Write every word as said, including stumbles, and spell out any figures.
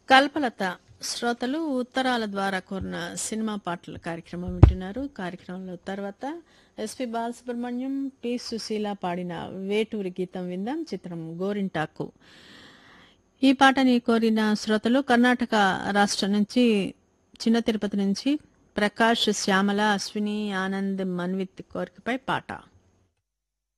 కల్పలత శ్రోతలు ఉత్తరాల ద్వారా కోరిన సినిమా పాటల కార్యక్రమం వింటున్నారు. కార్యక్రమంలో తర్వాత ఎస్పి బాలసుబ్రహ్మణ్యం, పి సుశీల పాడిన వేటూరి గీతం విందాం. చిత్రం గోరింటాకు. ఈ పాటని కోరిన శ్రోతలు కర్ణాటక రాష్ట్రం నుంచి, చిన్న తిరుపతి నుంచి ప్రకాష్, శ్యామల, అశ్విని, ఆనంద్, మన్విత్ కోరికపై పాట.